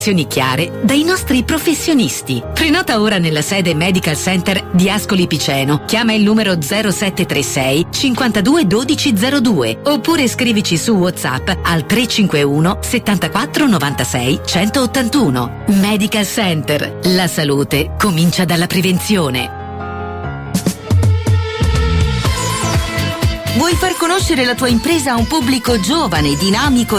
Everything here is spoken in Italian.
chiare dai nostri professionisti. Prenota ora nella sede Medical Center di Ascoli Piceno. Chiama il numero 0736 52 12 02 oppure scrivici su WhatsApp al 351 74 96 181. Medical Center. La salute comincia dalla prevenzione. Vuoi far conoscere la tua impresa a un pubblico giovane, dinamico